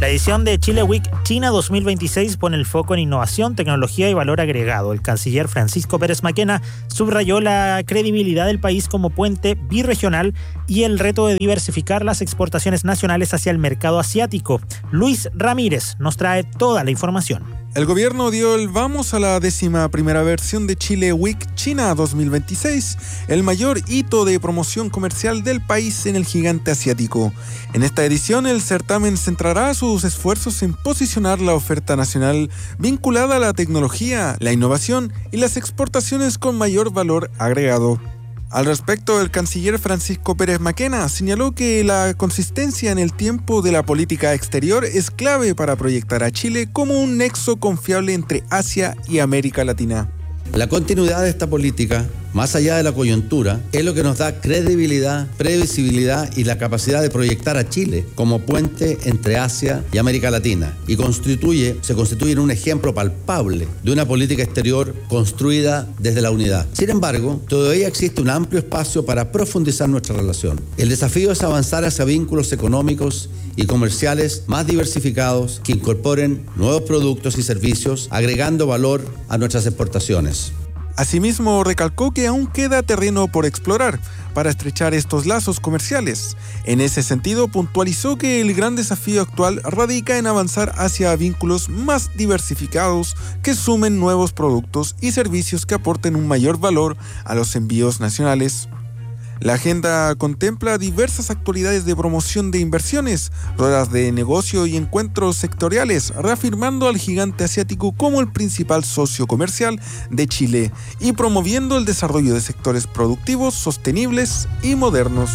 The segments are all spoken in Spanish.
La edición de Chile Week China 2026 pone el foco en innovación, tecnología y valor agregado. El canciller Francisco Pérez Maquena subrayó la credibilidad del país como puente birregional y el reto de diversificar las exportaciones nacionales hacia el mercado asiático. Luis Ramírez nos trae toda la información. El gobierno dio el vamos a la 11ª versión de Chile Week China 2026, el mayor hito de promoción comercial del país en el gigante asiático. En esta edición, el certamen centrará sus esfuerzos en posicionar la oferta nacional vinculada a la tecnología, la innovación y las exportaciones con mayor valor agregado. Al respecto, el canciller Francisco Pérez Maquena señaló que la consistencia en el tiempo de la política exterior es clave para proyectar a Chile como un nexo confiable entre Asia y América Latina. La continuidad de esta política, más allá de la coyuntura, es lo que nos da credibilidad, previsibilidad y la capacidad de proyectar a Chile como puente entre Asia y América Latina y se constituye en un ejemplo palpable de una política exterior construida desde la unidad. Sin embargo, todavía existe un amplio espacio para profundizar nuestra relación. El desafío es avanzar hacia vínculos económicos y comerciales más diversificados que incorporen nuevos productos y servicios, agregando valor a nuestras exportaciones. Asimismo, recalcó que aún queda terreno por explorar para estrechar estos lazos comerciales. En ese sentido, puntualizó que el gran desafío actual radica en avanzar hacia vínculos más diversificados que sumen nuevos productos y servicios que aporten un mayor valor a los envíos nacionales. La agenda contempla diversas actividades de promoción de inversiones, ruedas de negocio y encuentros sectoriales, reafirmando al gigante asiático como el principal socio comercial de Chile y promoviendo el desarrollo de sectores productivos, sostenibles y modernos.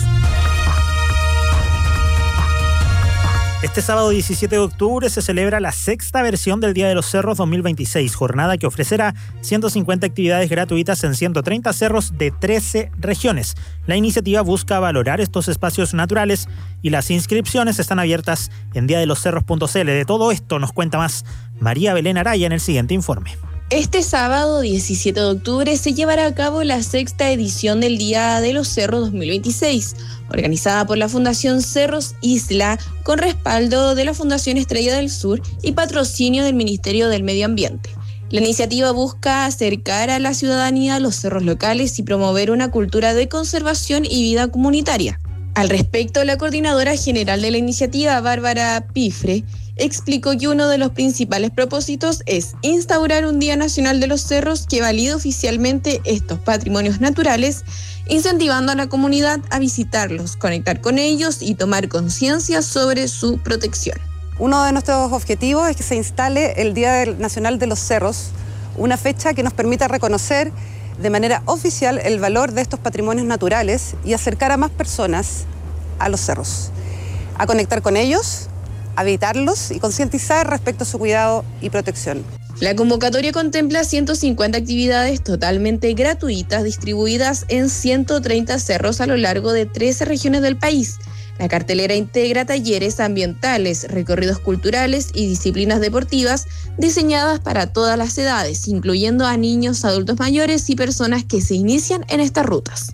Este sábado 17 de octubre se celebra la 6ª versión del Día de los Cerros 2026, jornada que ofrecerá 150 actividades gratuitas en 130 cerros de 13 regiones. La iniciativa busca valorar estos espacios naturales y las inscripciones están abiertas en diadeloscerros.cl. De todo esto nos cuenta más María Belén Araya en el siguiente informe. Este sábado 17 de octubre se llevará a cabo la 6ª edición del Día de los Cerros 2026, organizada por la Fundación Cerros Isla, con respaldo de la Fundación Estrella del Sur y patrocinio del Ministerio del Medio Ambiente. La iniciativa busca acercar a la ciudadanía a los cerros locales y promover una cultura de conservación y vida comunitaria. Al respecto, la coordinadora general de la iniciativa, Bárbara Pifre, explicó que uno de los principales propósitos es instaurar un Día Nacional de los Cerros que valide oficialmente estos patrimonios naturales, incentivando a la comunidad a visitarlos, conectar con ellos y tomar conciencia sobre su protección. Uno de nuestros objetivos es que se instale el Día Nacional de los Cerros, una fecha que nos permita reconocer de manera oficial el valor de estos patrimonios naturales y acercar a más personas a los cerros, a conectar con ellos, a habitarlos y concientizar respecto a su cuidado y protección. La convocatoria contempla 150 actividades totalmente gratuitas distribuidas en 130 cerros a lo largo de 13 regiones del país. La cartelera integra talleres ambientales, recorridos culturales y disciplinas deportivas diseñadas para todas las edades, incluyendo a niños, adultos mayores y personas que se inician en estas rutas.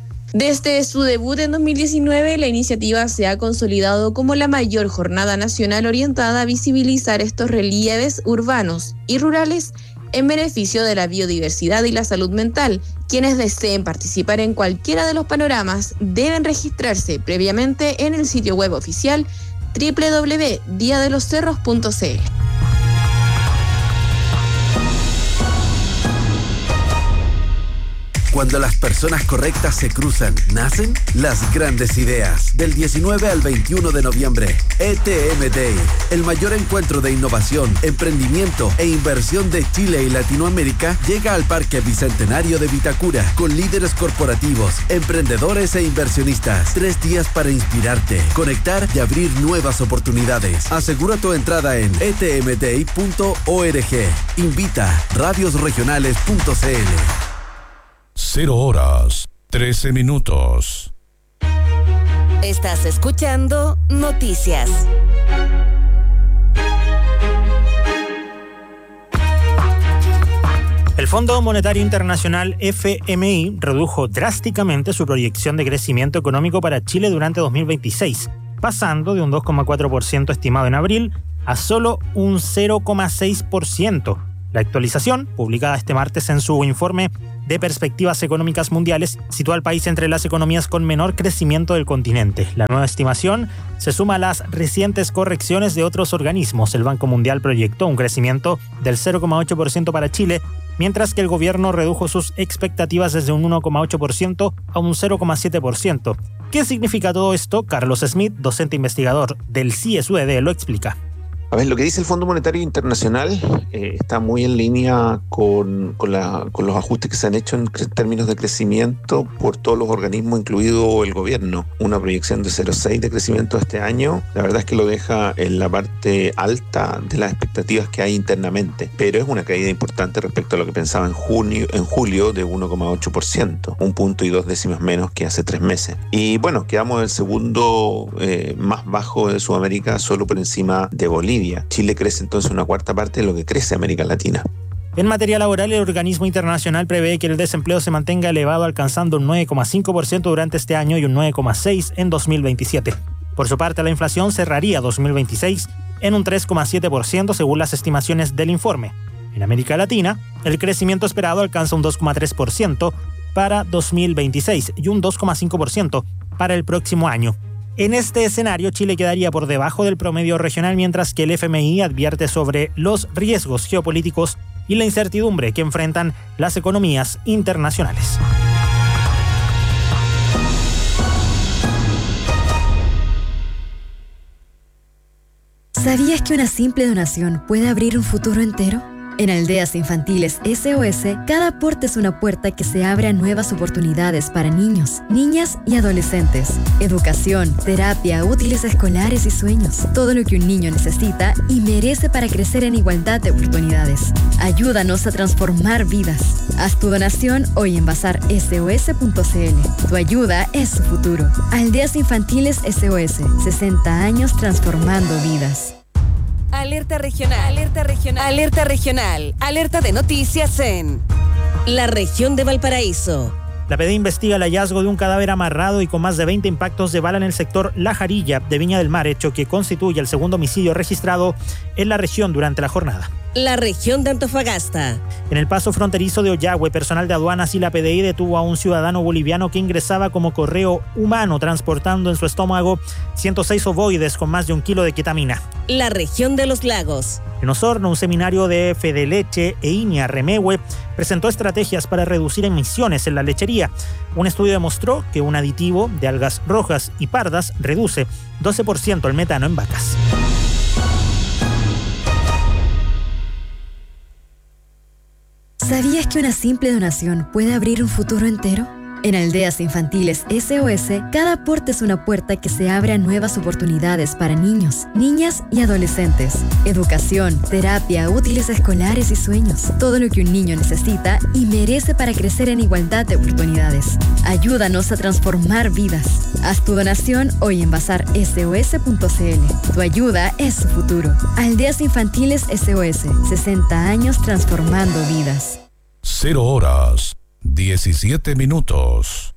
Desde su debut en 2019, la iniciativa se ha consolidado como la mayor jornada nacional orientada a visibilizar estos relieves urbanos y rurales en beneficio de la biodiversidad y la salud mental. Quienes deseen participar en cualquiera de los panoramas deben registrarse previamente en el sitio web oficial www.diadeloscerros.cl. Cuando las personas correctas se cruzan, nacen las grandes ideas. Del 19 al 21 de noviembre, ETM Day, el mayor encuentro de innovación, emprendimiento e inversión de Chile y Latinoamérica, llega al Parque Bicentenario de Vitacura, con líderes corporativos, emprendedores e inversionistas. 3 días para inspirarte, conectar y abrir nuevas oportunidades. Asegura tu entrada en etmday.org. Invita radiosregionales.cl. 0:13. Estás escuchando Noticias. El Fondo Monetario Internacional FMI redujo drásticamente su proyección de crecimiento económico para Chile durante 2026. pasando de un 2,4% estimado en abril a solo un 0,6%. La actualización, publicada este martes en su informe de perspectivas económicas mundiales, sitúa al país entre las economías con menor crecimiento del continente. La nueva estimación se suma a las recientes correcciones de otros organismos. El Banco Mundial proyectó un crecimiento del 0,8% para Chile, mientras que el gobierno redujo sus expectativas desde un 1,8% a un 0,7%. ¿Qué significa todo esto? Carlos Smith, docente investigador del CIES-UDD, lo explica. A ver, lo que dice el Fondo Monetario Internacional está muy en línea con los ajustes que se han hecho en términos de crecimiento por todos los organismos, incluido el gobierno. Una proyección de 0,6 de crecimiento este año, la verdad es que lo deja en la parte alta de las expectativas que hay internamente, pero es una caída importante respecto a lo que pensaba en julio de 1,8%, 1,2 puntos menos que hace 3 meses. Y bueno, quedamos el segundo más bajo de Sudamérica, solo por encima de Bolivia. Chile crece entonces una cuarta parte de lo que crece América Latina. En materia laboral, el organismo internacional prevé que el desempleo se mantenga elevado, alcanzando un 9,5% durante este año y un 9,6% en 2027. Por su parte, la inflación cerraría 2026 en un 3,7% según las estimaciones del informe. En América Latina, el crecimiento esperado alcanza un 2,3% para 2026 y un 2,5% para el próximo año. En este escenario, Chile quedaría por debajo del promedio regional, mientras que el FMI advierte sobre los riesgos geopolíticos y la incertidumbre que enfrentan las economías internacionales. ¿Sabías que una simple donación puede abrir un futuro entero? En Aldeas Infantiles SOS, cada aporte es una puerta que se abre a nuevas oportunidades para niños, niñas y adolescentes. Educación, terapia, útiles escolares y sueños. Todo lo que un niño necesita y merece para crecer en igualdad de oportunidades. Ayúdanos a transformar vidas. Haz tu donación hoy en bazarsos.cl. Tu ayuda es su futuro. Aldeas Infantiles SOS, 60 años transformando vidas. Alerta regional, alerta regional, alerta regional, alerta de noticias en la región de Valparaíso. La PD investiga el hallazgo de un cadáver amarrado y con más de 20 impactos de bala en el sector La Jarilla de Viña del Mar, hecho que constituye el segundo homicidio registrado en la región durante la jornada. La región de Antofagasta. En el paso fronterizo de Ollagüe, personal de aduanas y la PDI detuvo a un ciudadano boliviano que ingresaba como correo humano transportando en su estómago 106 ovoides con más de 1 kilo de ketamina. La región de los lagos. En Osorno, un seminario de Fedeleche e INIA Remegue presentó estrategias para reducir emisiones en la lechería. Un estudio demostró que un aditivo de algas rojas y pardas reduce 12% el metano en vacas. ¿Sabías que una simple donación puede abrir un futuro entero? En Aldeas Infantiles SOS, cada aporte es una puerta que se abre a nuevas oportunidades para niños, niñas y adolescentes. Educación, terapia, útiles escolares y sueños. Todo lo que un niño necesita y merece para crecer en igualdad de oportunidades. Ayúdanos a transformar vidas. Haz tu donación hoy en bazarsos.cl. Tu ayuda es su futuro. Aldeas Infantiles SOS, 60 años transformando vidas. 0 horas, 17 minutos.